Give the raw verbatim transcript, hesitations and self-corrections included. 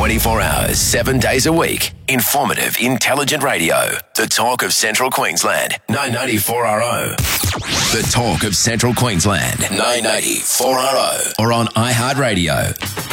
twenty-four hours, seven days a week. Informative, intelligent radio. The talk of Central Queensland. nine ninety four R O. The talk of Central Queensland. nine ninety four R O. Or on iHeartRadio.